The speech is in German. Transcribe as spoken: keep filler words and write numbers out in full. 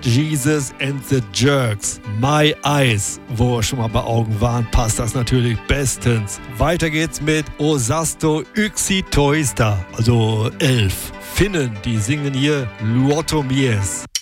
Jesus and the Jerks. My Eyes. Wo wir schon mal bei Augen waren, passt das natürlich bestens. Weiter geht's mit Osasto Yksitoista, also elf. Finnen, die singen hier Luoto Mies.